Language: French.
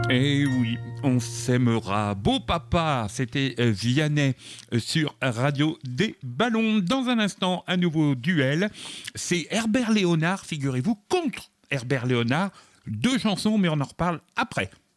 Eh oui, on s'aimera. Beau papa, c'était Vianney sur Radio des Ballons. Dans un instant, un nouveau duel. C'est Herbert Léonard, figurez-vous, contre Herbert Léonard. Deux chansons, mais on en reparle après.